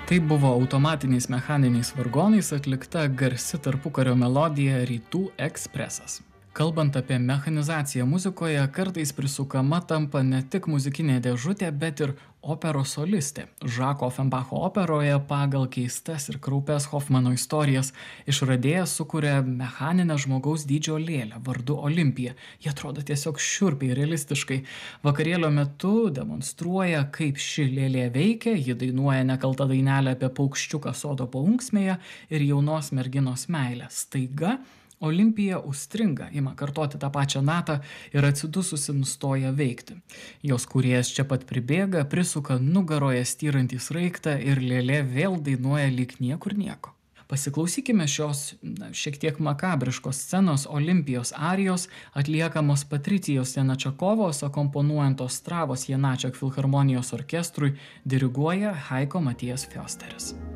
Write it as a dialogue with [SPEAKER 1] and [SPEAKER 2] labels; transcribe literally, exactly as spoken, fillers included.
[SPEAKER 1] Tai buvo automatiniais mechaniniais vargonais atlikta garsi tarpukario melodija Rytų ekspresas. Kalbant apie mechanizaciją muzikoje, kartais prisukama tampa ne tik muzikinė dėžutė, bet ir operos solistė. Žako Ofenbacho operoje pagal keistas ir kraupes Hofmano istorijas išradėjas sukuria mechaninę žmogaus dydžio lėlę vardu Olimpija. Jie atrodo tiesiog šiurpiai realistiškai. Vakarėlio metu demonstruoja, kaip ši lėlė veikia, ji dainuoja nekaltą dainelę apie paukščiuką sodo paunksmėje ir jaunos merginos meilę. Staiga Olimpija užstringa, ima kartoti tą pačią natą ir atsidususi nustoja veikti. Jos kūrėjas čia pat pribėga, prisuka nugaroje styrantį sraigtą ir lėlė vėl dainuoja lyg niekur nieko. Pasiklausykime šios na, šiek tiek makabriškos scenos Olimpijos arijos atliekamos Patricijos Janačakovos, akomponuojant Ostravos Janaček filharmonijos orkestrui, diriguoja Heiko Matijas Fiosteris.